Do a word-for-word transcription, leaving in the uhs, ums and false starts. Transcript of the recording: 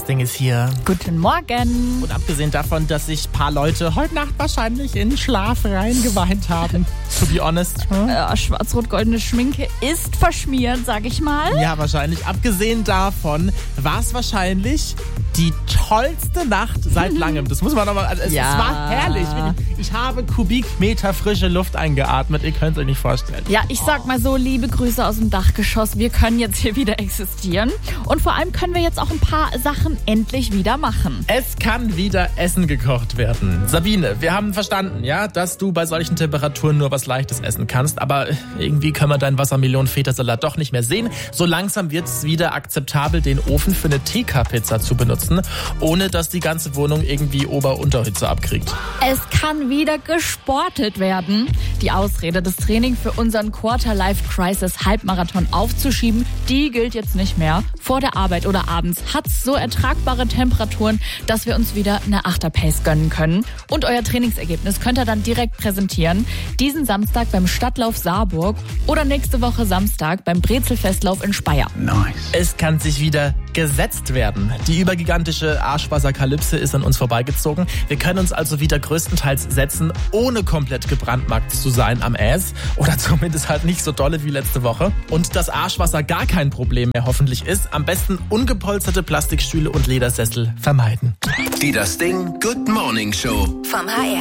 Ding ist hier. Guten Morgen. Und abgesehen davon, dass sich ein paar Leute heute Nacht wahrscheinlich in den Schlaf reingeweint haben, to be honest. Hm? Ja, schwarz-rot-goldene Schminke ist verschmiert, sag ich mal. Ja, wahrscheinlich. Abgesehen davon war es wahrscheinlich die tollste Nacht seit langem. Das muss man nochmal... Also es, Ja. es war herrlich. Ich habe Kubikmeter frische Luft eingeatmet. Ihr könnt es euch nicht vorstellen. Ja, ich sag mal so, liebe Grüße aus dem Dachgeschoss. Wir können jetzt hier wieder existieren. Und vor allem können wir jetzt auch ein paar Sachen endlich wieder machen. Es kann wieder Essen gekocht werden. Sabine, wir haben verstanden, ja, dass du bei solchen Temperaturen nur was Leichtes essen kannst. Aber irgendwie können wir deinen Wassermelonen-Feta-Salat doch nicht mehr sehen. So langsam wird es wieder akzeptabel, den Ofen für eine T K-Pizza zu benutzen, ohne dass die ganze Wohnung irgendwie Ober-Unterhitze abkriegt. Es kann wieder gesportet werden. Die Ausrede, das Training für unseren Quarter-Life-Crisis-Halbmarathon aufzuschieben, die gilt jetzt nicht mehr. Vor der Arbeit oder abends hat's so ertragbare Temperaturen, dass wir uns wieder eine Achter-Pace gönnen können. Und euer Trainingsergebnis könnt ihr dann direkt präsentieren. Diesen Samstag beim Stadtlauf Saarburg oder nächste Woche Samstag beim Brezelfestlauf in Speyer. Nice. Es kann sich wieder gesetzt werden. Die übergigantische Arschwasserkalypse ist an uns vorbeigezogen. Wir können uns also wieder größtenteils setzen, ohne komplett gebrandmarkt zu sein am Ass. Oder zumindest halt nicht so dolle wie letzte Woche. Und dass Arschwasser gar kein Problem mehr hoffentlich ist, am besten ungepolsterte Plastikstühle und Ledersessel vermeiden. Die Das Ding Good Morning Show. Vom H R.